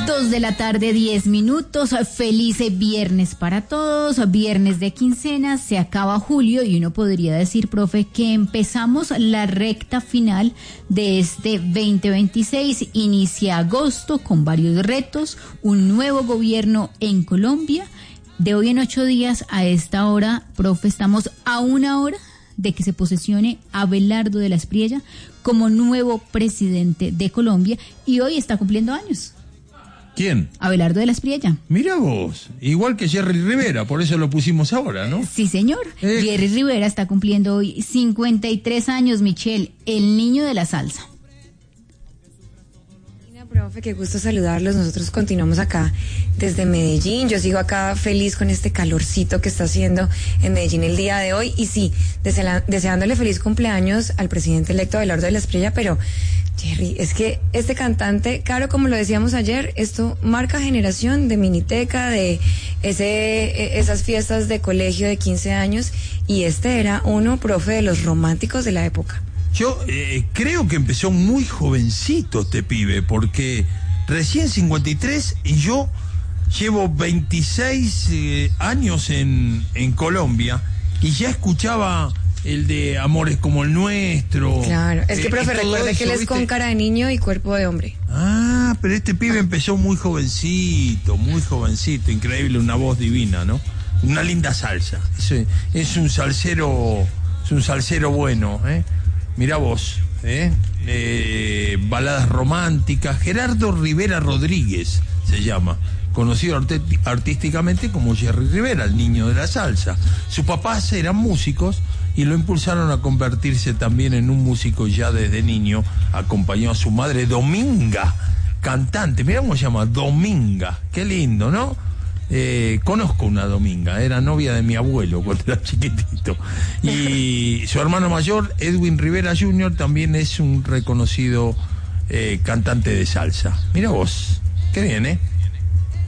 2:10 p.m. Feliz viernes para todos, viernes de quincena, se acaba julio y uno podría decir, profe, que empezamos la recta final de este 2026, inicia agosto con varios retos, un nuevo gobierno en Colombia. De hoy en 8 días a esta hora, profe, estamos a una hora de que se posesione Abelardo de la Espriella como nuevo presidente de Colombia y hoy está cumpliendo años. ¿Quién? Abelardo de la Espriella. Mira vos, igual que Jerry Rivera, por eso lo pusimos ahora, ¿no? Sí, señor. Jerry Rivera está cumpliendo hoy 53 años, Michelle, el niño de la salsa. Profe, qué gusto saludarlos. Nosotros continuamos acá desde Medellín. Yo sigo acá feliz con este calorcito que está haciendo en Medellín el día de hoy. Y sí, deseándole feliz cumpleaños al presidente electo Abelardo de la Espriella, pero Jerry, es que este cantante, claro, como lo decíamos ayer, esto marca generación de miniteca, de esas fiestas de colegio de 15 años, y este era uno, profe, de los románticos de la época. Yo creo que empezó muy jovencito este pibe, porque recién 53 y yo llevo 26 años en Colombia y ya escuchaba el de Amores como el Nuestro. Claro, es que, profe, recuerde que él es con cara de niño y cuerpo de hombre. Ah, pero este pibe empezó muy jovencito, increíble, una voz divina, ¿no? Una linda salsa. Es un salsero bueno, ¿eh? Mirá vos, baladas románticas. Gerardo Rivera Rodríguez se llama, conocido artísticamente como Jerry Rivera, el niño de la salsa. Sus papás eran músicos y lo impulsaron a convertirse también en un músico ya desde niño. Acompañó a su madre Dominga, cantante. Mirá cómo se llama, Dominga. Qué lindo, ¿no? Conozco una Dominga, era novia de mi abuelo cuando era chiquitito. Y su hermano mayor, Edwin Rivera Jr., también es un reconocido cantante de salsa. Mira vos, qué bien, ¿eh?